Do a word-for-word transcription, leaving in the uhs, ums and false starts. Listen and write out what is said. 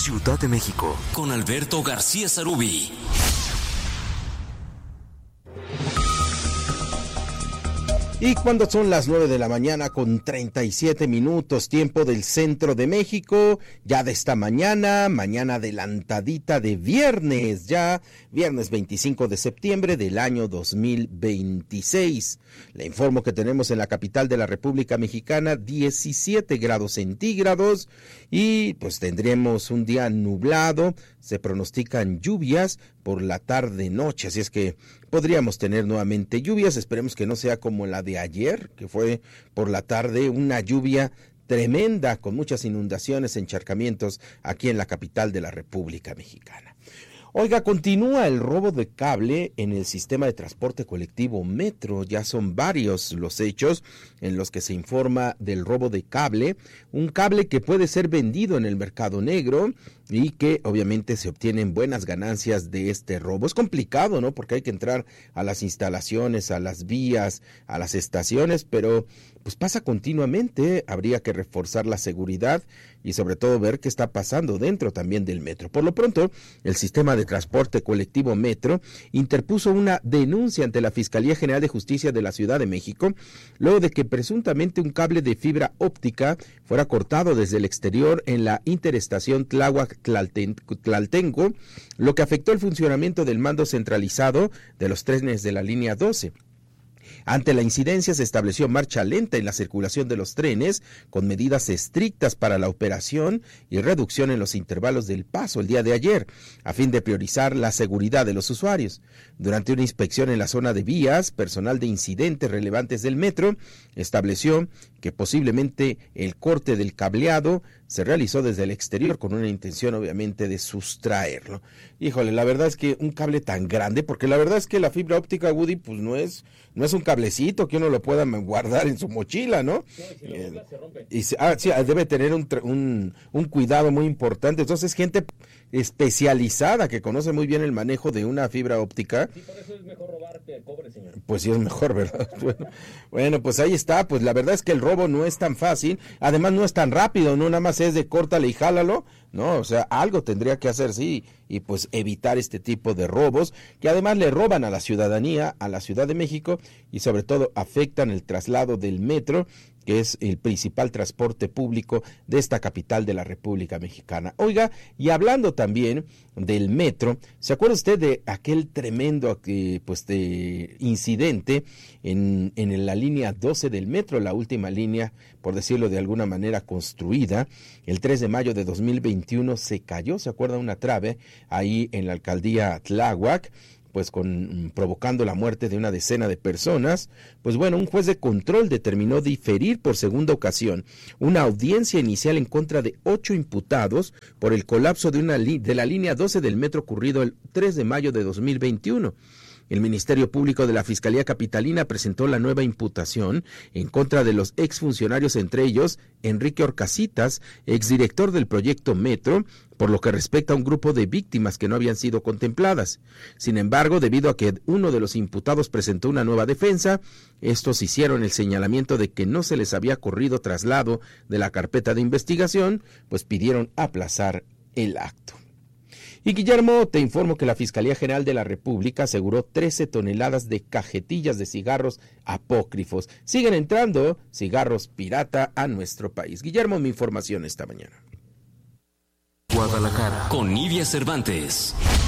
Ciudad de México, con Alberto García Sarubí. Y cuando son las nueve de la mañana con treinta y siete minutos, tiempo del centro de México, ya de esta mañana, mañana adelantadita de viernes, ya viernes veinticinco de septiembre del año dos mil veintiséis. Le informo que tenemos en la capital de la República Mexicana diecisiete grados centígrados y pues tendremos un día nublado, se pronostican lluvias por la tarde-noche, así es que podríamos tener nuevamente lluvias, esperemos que no sea como la de ayer, que fue por la tarde una lluvia tremenda con muchas inundaciones, encharcamientos aquí en la capital de la República Mexicana. Oiga, continúa el robo de cable en el sistema de transporte colectivo Metro. Ya son varios los hechos en los que se informa del robo de cable, un cable que puede ser vendido en el mercado negro y que obviamente se obtienen buenas ganancias de este robo. Es complicado, ¿no? Porque hay que entrar a las instalaciones, a las vías, a las estaciones, pero pues pasa continuamente. Habría que reforzar la seguridad y sobre todo ver qué está pasando dentro también del metro. Por lo pronto, el sistema de transporte colectivo Metro interpuso una denuncia ante la Fiscalía General de Justicia de la Ciudad de México, luego de que presuntamente un cable de fibra óptica fuera cortado desde el exterior en la interestación Tláhuac-Tlaltenco, lo que afectó el funcionamiento del mando centralizado de los trenes de la línea doce. Ante la incidencia se estableció marcha lenta en la circulación de los trenes, con medidas estrictas para la operación y reducción en los intervalos del paso el día de ayer, a fin de priorizar la seguridad de los usuarios. Durante una inspección en la zona de vías, personal de incidentes relevantes del metro estableció que posiblemente el corte del cableado se realizó desde el exterior con una intención obviamente de sustraerlo. Híjole, la verdad es que un cable tan grande, porque la verdad es que la fibra óptica, Woody, pues no es no es un cablecito que uno lo pueda guardar en su mochila, ¿no? Sí, si lo eh, se rompe. Y se, ah, sí, debe tener un, un, un cuidado muy importante. Entonces, gente especializada que conoce muy bien el manejo de una fibra óptica. Sí, por eso es mejor robar que cobre, señor. Pues sí, es mejor, ¿verdad? Bueno, bueno, pues ahí está. Pues la verdad es que el robo no es tan fácil. Además, no es tan rápido, no nada más es de córtale y jálalo. No, o sea, algo tendría que hacer, sí, y pues evitar este tipo de robos, que además le roban a la ciudadanía, a la Ciudad de México, y sobre todo afectan el traslado del metro, que es el principal transporte público de esta capital de la República Mexicana. Oiga, y hablando también del metro, ¿se acuerda usted de aquel tremendo eh, pues de incidente en, en la línea doce del metro, la última línea, por decirlo de alguna manera, construida? El tres de mayo de dos mil veintiuno se cayó, ¿se acuerda? Una trave ahí en la alcaldía Tláhuac, pues con provocando la muerte de una decena de personas. Pues bueno, un juez de control determinó diferir por segunda ocasión una audiencia inicial en contra de ocho imputados por el colapso de una li- de la línea doce del metro ocurrido el tres de mayo de dos mil veintiuno. El Ministerio Público de la Fiscalía Capitalina presentó la nueva imputación en contra de los exfuncionarios, entre ellos Enrique Orcasitas, exdirector del proyecto Metro, por lo que respecta a un grupo de víctimas que no habían sido contempladas. Sin embargo, debido a que uno de los imputados presentó una nueva defensa, estos hicieron el señalamiento de que no se les había corrido traslado de la carpeta de investigación, pues pidieron aplazar el acto. Y Guillermo, te informo que la Fiscalía General de la República aseguró trece toneladas de cajetillas de cigarros apócrifos. Siguen entrando cigarros pirata a nuestro país. Guillermo, mi información esta mañana. Guadalajara. Con Nidia Cervantes.